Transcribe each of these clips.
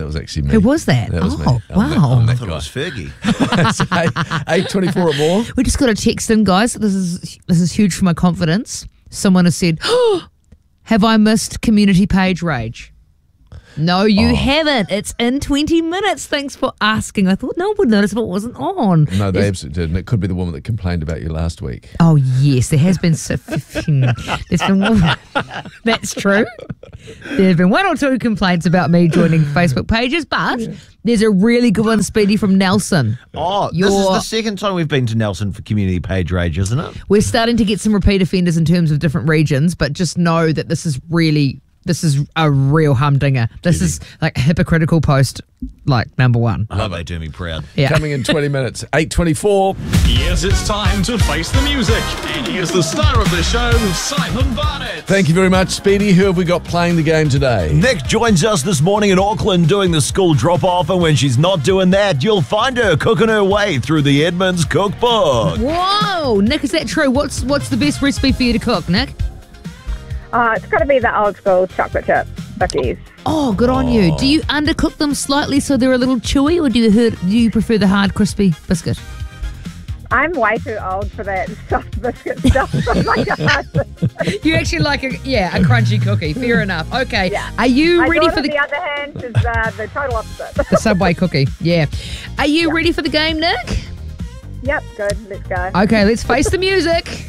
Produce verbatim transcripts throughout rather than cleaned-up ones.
was actually me. Who was that? That was oh, me. I'm that- wow. I'm I that thought it guy. was Fergie. It's eight- eight twenty-four or more. We just got a text in, guys. This is this is huge for my confidence. Someone has said, oh, have I missed community page rage? No, you Oh. haven't. It's in twenty minutes. Thanks for asking. I thought no one would notice if it wasn't on. No, they There's- absolutely did. And it could be the woman that complained about you last week. Oh, yes, there has been... So, there's been one, that's true. There have been one or two complaints about me joining Facebook pages, but there's a really good one, Speedy, from Nelson. Oh, this Your- is the second time we've been to Nelson for community page rage, isn't it? We're starting to get some repeat offenders in terms of different regions, but just know that this is really... This is a real humdinger. This is like a hypocritical post, like number one. I hope they do me proud. Yeah. Coming in twenty minutes. eight twenty-four. Yes, it's time to face the music. And here's the star of the show, Simon Barnett. Thank you very much, Speedy. Who have we got playing the game today? Nick joins us this morning in Auckland doing the school drop-off, and when she's not doing that, you'll find her cooking her way through the Edmonds cookbook. Whoa, Nick, is that true? What's what's the best recipe for you to cook, Nick? Uh, it's got to be the old school chocolate chip cookies. Oh, good on you. Do you undercook them slightly so they're a little chewy, or do you heard, do you prefer the hard, crispy biscuit? I'm way too old for that soft biscuit stuff. I'm like a hard biscuit. You actually like a yeah a crunchy cookie. Fair enough. Okay, Yeah. are you My ready daughter, for on the the other hand, is uh, the total opposite. the Subway cookie? Yeah. Are you ready for the game, Nick? Yep, good. Let's go. Okay, let's face the music.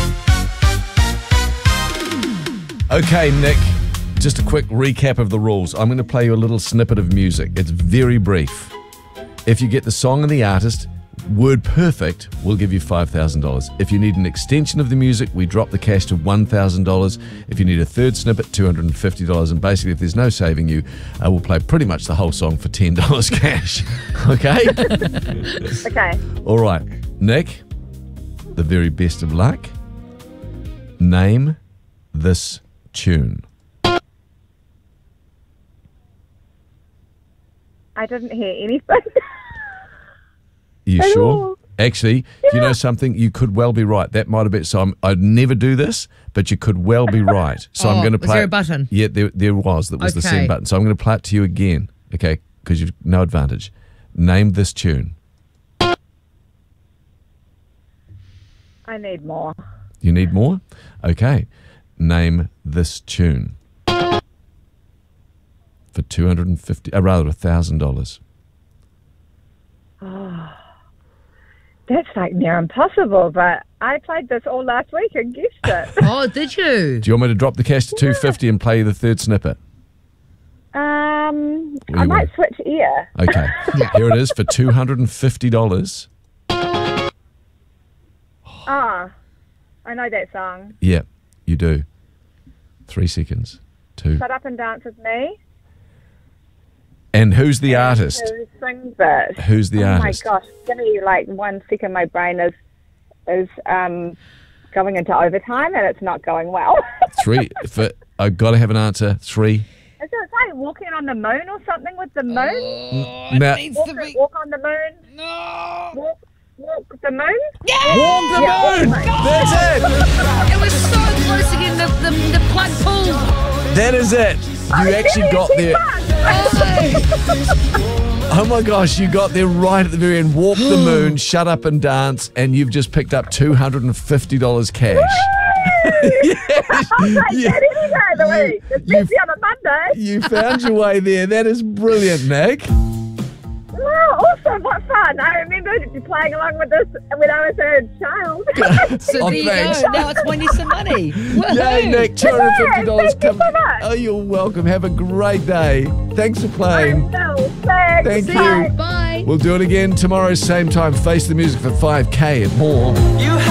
Okay, Nick, just a quick recap of the rules. I'm going to play you a little snippet of music. It's very brief. If you get the song and the artist, word perfect, we'll give you five thousand dollars. If you need an extension of the music, we drop the cash to one thousand dollars. If you need a third snippet, two hundred fifty dollars. And basically, if there's no saving you, uh, we'll play pretty much the whole song for ten dollars cash. Okay? Okay. All right. Nick, the very best of luck. Name this tune. I didn't hear anything. You At sure? all. Actually, you know something? You could well be right. That might have been. So I'm, I'd never do this, but you could well be right. So Oh, I'm going to was play. there a button? Yeah, there, there was. That was the Okay. send button. So I'm going to play it to you again. Okay, because you've no advantage. Name this tune. I need more. You need more? Okay. Name this tune. For two hundred and fifty, uh, rather a thousand dollars. That's like near impossible, but I played this all last week and guessed it. Oh, did you? Do you want me to drop the cash to two fifty and play you the third snippet? um, What do I you might want? switch ear. Okay. Here it is for two hundred and fifty dollars. Ah, I know that song. Yeah, you do. Three seconds. Two. Shut Up and Dance With Me. And who's the artist? Who sings it? Who's the oh artist? Oh my gosh! Give me like one second. My brain is is um going into overtime, and it's not going well. Three. For I've got to have an answer. Three. Is it like walking on the moon or something with the moon? Oh, Now- it needs walk, to be. walk on the moon. No. Walk, walk the moon. Walk the Yeah. moon. That's it. It was so close again. The, the, the plug pulled. That is it. You actually got there. Oh my gosh, you got there right at the very end. Walk the moon, shut up and dance, and you've just picked up two hundred and fifty dollars cash. Yes. I'll take Yeah. that any day of the week, especially on a Monday. You found your way there. That is brilliant, Nick. Wow, awesome! What fun! I remember playing along with this when I was a child. So Oh, there you thanks. go. Now it's won you some money. Yay, Woohoo. Nick, two hundred fifty dollars. Thank you so much. Oh, you're welcome. Have a great day. Thanks for playing. I'm so thanks. Thank you. Bye. Bye. We'll do it again tomorrow, same time. Face the music for five K and more.